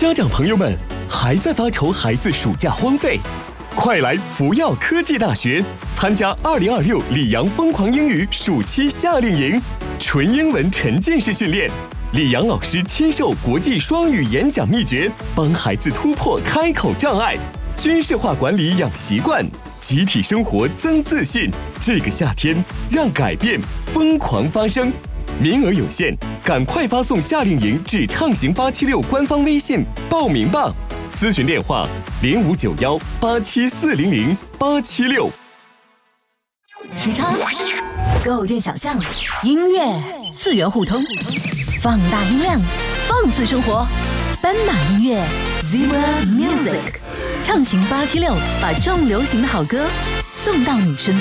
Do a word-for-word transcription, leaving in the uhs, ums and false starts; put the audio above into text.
家长朋友们，还在发愁孩子暑假荒废？快来福耀科技大学参加二零二六里昂疯狂英语暑期夏令营，纯英文沉浸式训练，里昂老师亲授国际双语演讲秘诀，帮孩子突破开口障碍，军事化管理养习惯，集体生活增自信。这个夏天，让改变疯狂发生。名额有限，赶快发送夏令营至畅行八七六官方微信报名吧。咨询电话零五九幺八七四零零八七六。 时差，构建想象，音乐次元互通，放大音量，放肆生活。斑马音乐 Zebra Music， 畅行八七六，把重流行的好歌送到你身边。